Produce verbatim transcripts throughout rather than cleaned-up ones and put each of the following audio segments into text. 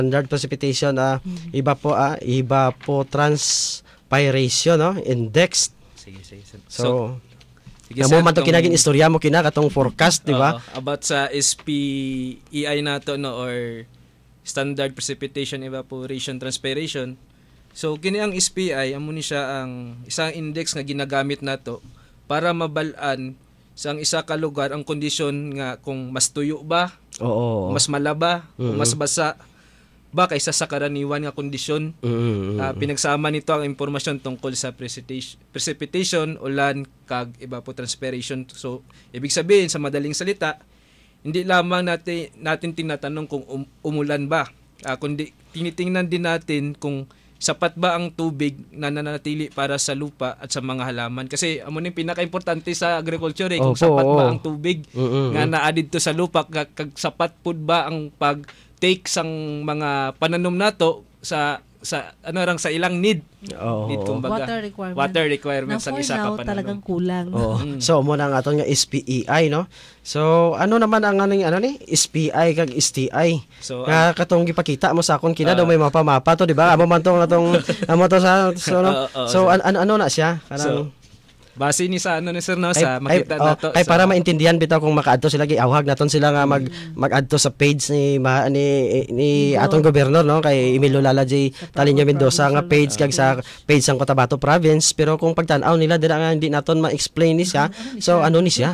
standard precipitation, ah, Mhm. iba po, ah, iba po transpiration, no? Index. Sige, sige. So, So, sige, namo sir, man to kung- kinagin istorya mo kina katong forecast, di ba? Oo, about sa S P E I nato no, or Standard Precipitation Evaporation Transpiration. So kini ang S P I amo ni siya ang isang index nga ginagamit nato para mabal-an sa ang isa ka lugar ang kondisyon nga kung mas tuyo ba, Oo. mas malaba, o Mhm. mas basa ba kaysa sa karaniwan nga kondisyon. Mm-hmm. Ah, pinagsama nito ang impormasyon tungkol sa precipitation, precipitation ulan, kag evapotranspiration. So, ibig sabihin sa madaling salita, hindi lamang natin natin tinatanong kung um, umulan ba, ah, kundi tinitingnan din natin kung sapat ba ang tubig na nananatili para sa lupa at sa mga halaman. Kasi amo ni pinaka-importante sa agriculture eh, kung Opo, sapat ba oo. ang tubig Mm-mm. nga naa didto sa lupa, kag, kag sapat pud ba ang pag take sang mga pananom nato sa sa ano rang sa ilang need. Oo. Need kumbaga, Water requirement. water requirements Na ang for isa ka now, pananom. talagang kulang. Oo. Mm. So mo na ang aton nga S P E I, no. So ano naman ang ano ni ano ni S P I kag S T I. So, Nga katong gipakita mo sa akon kina Ah. daw may mapa-mapa to, di ba? Amo man tong atong amo to sa so, no? Oo, oo, so sir. an, an- ano na siya? Kanang So, base ni sa ano ni sir no, ay, sa makita ay, oh, nato. ay sa- para maintindihan bitaw kung makaadto sila giawhag naton sila nga mag mag-adto sa page ni ma, ni, ni Igo. atong gobernador, no, kay Emilio Lala J. Talinyo Mendoza nga page kag sa page sang Cotabato province, pero kung pagtan-aw nila dira nga hindi naton ma-explain ni siya. So ano ni siya?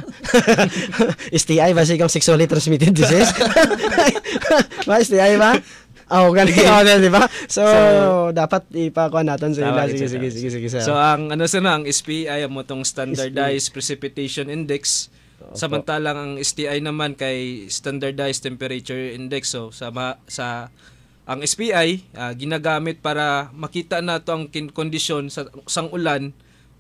S T I ba siya sexually transmitted disease? Ba S T I ba? Oh, ganun oh, di ba? So, So, dapat ipakuha natin sa ila. Tama, Sige, sir, sige, tama. sige, sige, sir. So ang ano sa ang S P I mo tong Standardized Precipitation Index, samantalang ang S T I naman kay Standardized Temperature Index. So sa ma- sa ang S P I ah, ginagamit para makita nato ang kin- kondisyon sa sang ulan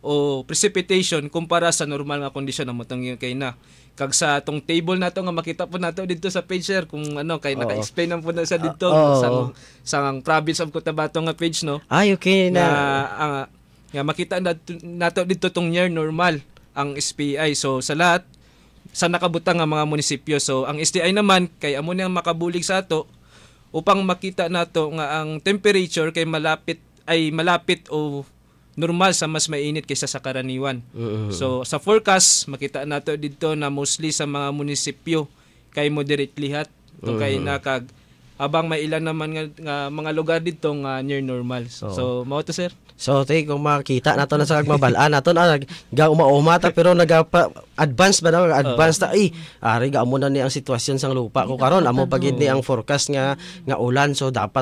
o precipitation kumpara sa normal nga kondisyon na motong yun kay na. Kag sa tong table nato nga makita po nato dito sa page sir kung ano kay Oo. naka-explain na po na sa dito Oo. sa sang province of Cotabato nga page no. Ay, okay Na na. ang nga makita nato, nato dito tong near normal ang S P I. So sa lahat sa nakabutang nga mga munisipyo. So ang S T I naman kay amo ni ang makabulig sa ato upang makita nato nga ang temperature kay malapit ay malapit o normal sa mas mainit kaysa sa karaniwan. Mm-mm. So sa forecast makita nato dito na mostly sa mga munisipyo kay moderate lihat to kay nakag abang may ilan naman nga, nga mga lugar dito nga near normal. So, so mao to sir. So, tay kung makita nato na sa kagmabalaan naton ah, ga uma-uma ta pero naga advance ba daw advance ta ay ari ga amo na ni ang sitwasyon sang lupa ko karon amo pagid ni ang forecast nga nga ulan, so dapat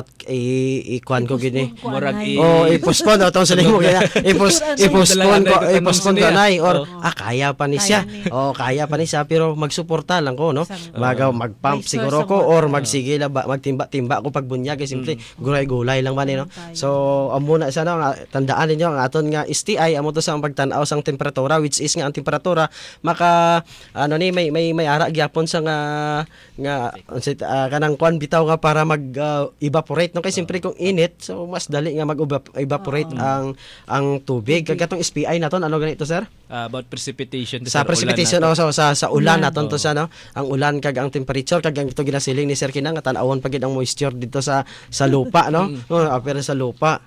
i ikuan ko gini. Murag i- Oh, i-postpone atong sa mo kaya ipos i-postpone ko i-postpone ko nay or Oh. ah kaya pa ni siya. Kaya ni. Oh, kaya pa ni siya pero magsuporta lang ko, no. Isang- Magaw magpump May siguro source ko of or water. magsige la ba magtimba-timba ko pagbunyag kay simple gulay-gulay lang man eh, no. Tayo. So amo na siya no, nga, tandaan ninyo ang aton nga S T I amo to sa pagtan-aw sang temperatura, which is nga ang temperatura maka ano ni may may may ara gyapon sa nga nga unsit, ah, kanang kwan bitaw nga para mag ah, evaporate no, kay simpre kung init so mas dali nga mag evaporate ang ang tubig. Kag katong S P I naton ano ganito sir? Ah, about precipitation to, Sa sir, precipitation ulan o nato. sa, sa sa ulan Ulan. naton to sa no, ang ulan kag ang temperature kag ang ito ginasiling ni Sir Kinang nga tan-awon pagid ang moisture dito sa sa lupa no. Oh, apir sa lupa.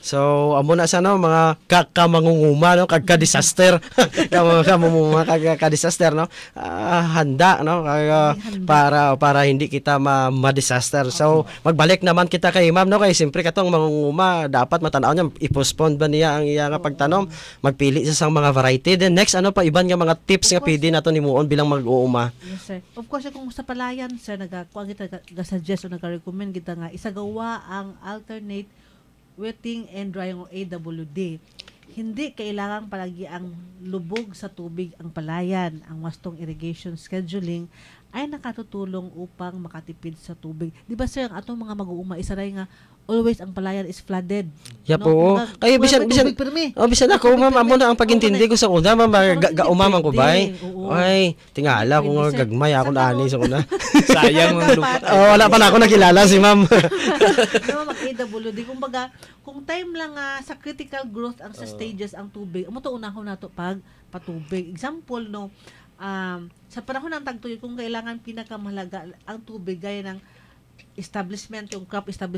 So amo na sa no mga kakamangunguma no kag ka-disaster. Kamangunguma kag ka-disaster no. Ah, handa no kag ah, para para hindi kita ma, ma-disaster. So magbalik naman kita kay Ma'am no, kay siyempre katong mangunguma dapat matanaw niya i-postpone ba niya ang iya nga pagtanom, magpili siya sang mga variety. Then next ano pa iban nga mga tips nga pwede nato nimuon bilang mag-uuma. Yes, sir. Of course, kung sa palayan, sir, nagakuha kita, nag-suggest o nag-recommend kita nga, isagawa ang alternate wetting and drying o A W D. Hindi kailangan palagi ang lubog sa tubig ang palayan. Ang wastong irrigation scheduling ay nakatutulong upang makatipid sa tubig. Di ba, sir, ang atong mga mag-uuma, isa rin nga, always ang palayan is flooded. Ya po. Mga- Kaya wala bisan pa bisan tubig, permi. oh bisan ako ma'am amo na ang pagintindi ko sa una ma'am ga, ga umaman ko ba ay. Oo. Ay, tingala ko nga Pwede, sir. gagmay ako Sa na ani karon- sa kuna. Sayang ang lupa. Oh, wala pa na ako nakilala si ma'am. Diba mag-A W D? Kumbaga, kung time lang nga sa critical growth ang sa stages ang tubig, amo to unahon nato pag patubig. Example no, um, sa panahon ng tagtuyot kung kailangan pinakamahalaga ang tubig gaya ng establishment, yung crop establishment